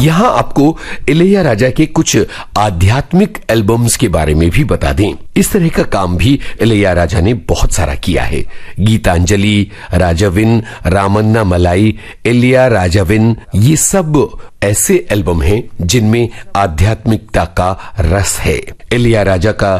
यहाँ आपको इलैयाराजा के कुछ आध्यात्मिक एल्बम्स के बारे में भी बता दें। इस तरह का काम भी इलैयाराजा ने बहुत सारा किया है। गीतांजलि, राजाविन, रामन्ना मलाई, इलैयाराजाविन, ये सब ऐसे एल्बम हैं जिनमें आध्यात्मिकता का रस है। इलैयाराजा का